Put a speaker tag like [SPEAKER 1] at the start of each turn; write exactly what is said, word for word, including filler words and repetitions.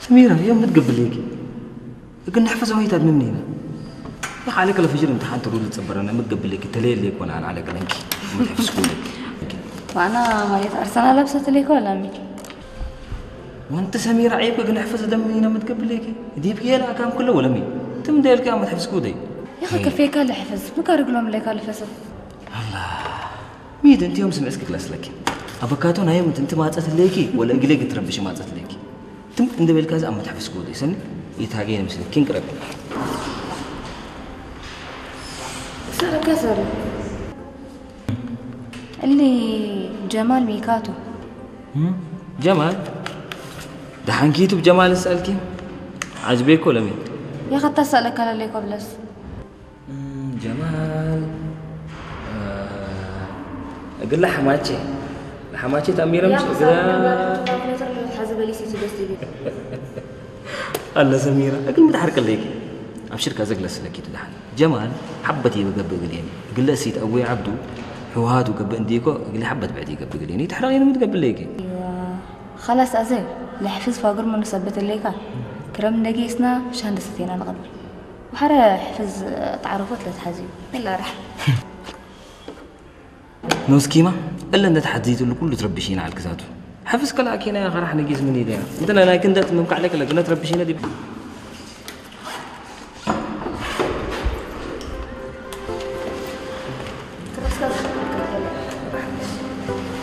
[SPEAKER 1] سميرة يوم متقبل ليكي قلنا نحفظ هويتات منينا يا أخي عليك في فجر امتحان تقول تصبر أنا متقبل ليكي تليل ليك وأنا أنا عليك لنكي ما تحفظ كلك
[SPEAKER 2] وأنا هوية أرسنال لبست ليك ولا أمي
[SPEAKER 1] وأنت سميرة عيب قلنا نحفظ دم منينا متقبل ليكي دي بكي لا كام كله ولا مي تم ديل كام ما تحفظ كودي
[SPEAKER 2] يا أخي كفيك اللي حفظ ما كان رجلهم ليك اللي فسد
[SPEAKER 1] الله ميد أنت يوم سمع اسكت لاسلكي أبكاتون هاي مت أنت ما تصل ليكي ولا قليك تربش ما تصل ليكي تم عند بالكاز أما تحفظ كودي سن يتهاجين مثل كين قرب
[SPEAKER 2] سر كسر اللي جمال ميكاتو
[SPEAKER 1] جمال ده حنكيتو بجمال اسألكي عجبك ولا مين
[SPEAKER 2] يا أخي تسألك على ليك قبلس
[SPEAKER 1] جمال أقول له حماتي حماتي تأميرة مش أقول الله سميرة أقول متحرك ليكي أبشر كذا جلس لكي تدحن جمال حبتي بقبل قليني قل له سيت أبوي عبدو حوهات وقبل أنديكو قل لي حبت بعدي قبل قليني تحرقني أنا متقبل ليكي
[SPEAKER 2] أيوة خلاص أزل لحفظ فاقر من نثبت الليكا كرم نجيسنا شان دستينا نقبل وحرا حفظ تعرفات لتحزيو إلا رح
[SPEAKER 1] نوس كيما إلا أن تحديت اللي كله تربشين على الكساتو حفظ كلا كينا يا راح نجيس من يدينا انت انا كنت ممكن عليك لكن تربشين دي